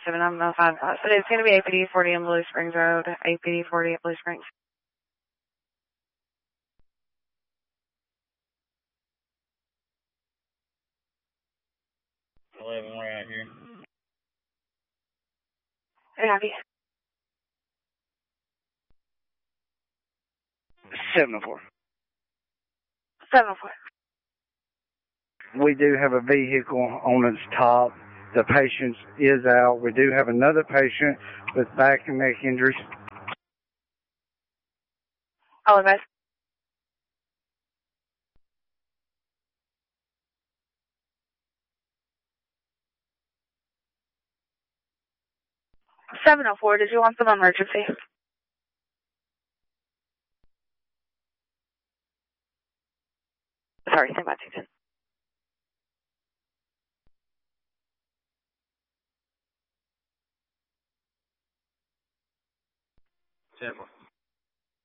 I'm not fine. So it's going to be APD 40 in Blue Springs Road, APD 40 at Blue Springs. 11, we're out here. Hey, happy. 704. 704. We do have a vehicle on its top. The patient is out. We do have another patient with back and neck injuries. All advice. 704, did you want some emergency? Sorry, stand by, 210. 7.